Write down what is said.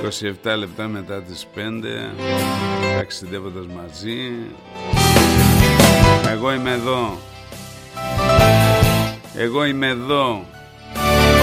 27 λεπτά μετά τις 5, ταξιδεύοντας μαζί. Εγώ είμαι εδώ. Εγώ είμαι εδώ.